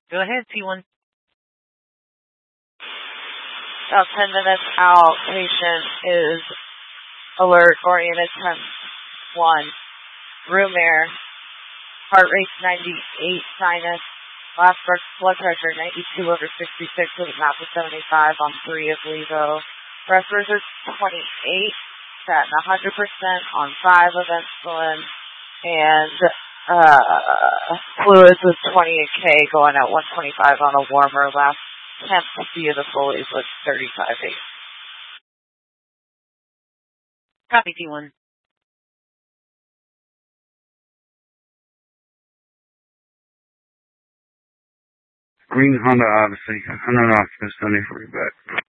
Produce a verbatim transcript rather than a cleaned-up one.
Go ahead, T one. About ten minutes out, patient is alert, oriented ten one. Room air, heart rate ninety-eight, sinus, last blood pressure ninety-two over sixty-six with a map of seventy-five on three of levo. Respirators is twenty-eight, statin one hundred percent on five of insulin, and uh, fluids was twenty-eight K going at one twenty-five on a warmer. Last temp via the Foley's was thirty-five eight. Copy, T one. Green Honda Odyssey, one hundred off, just Sunday for you back.